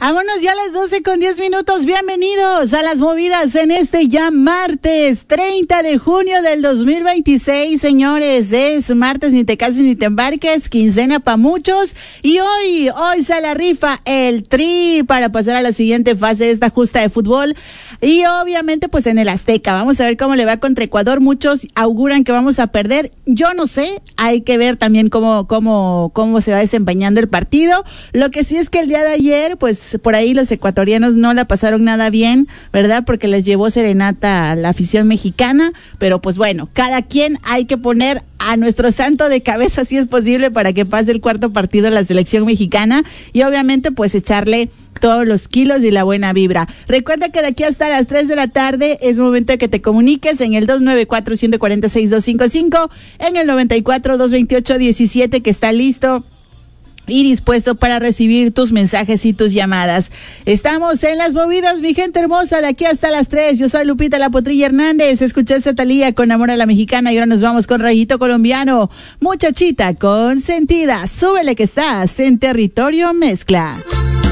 Vámonos ya a las 12:10. Bienvenidos a las movidas en este ya martes 30 de junio del 2026, señores. Es martes, ni te cases ni te embarques, quincena para muchos. Y hoy se la rifa el Tri para pasar a la siguiente fase de esta justa de fútbol. Y obviamente pues en el Azteca. Vamos a ver cómo le va contra Ecuador. Muchos auguran que vamos a perder. Yo no sé, hay que ver también cómo se va desempeñando el partido. Lo que sí es que el día de ayer, pues por ahí los ecuatorianos no la pasaron nada bien, ¿verdad? Porque les llevó serenata a la afición mexicana, pero pues bueno, cada quien hay que poner a nuestro santo de cabeza si es posible para que pase el cuarto partido en la selección mexicana y obviamente pues echarle todos los kilos y la buena vibra. Recuerda que de aquí hasta las 3 de la tarde es momento de que te comuniques en el 294-146-255, en el 94-228-17 que está listo y dispuesto para recibir tus mensajes y tus llamadas. Estamos en las movidas, mi gente hermosa, de aquí hasta las 3. Yo soy Lupita La Potrilla Hernández. Escuchaste a Thalía con Amor a la Mexicana y ahora nos vamos con Rayito Colombiano. Muchachita consentida, súbele que estás en Territorio Mezcla.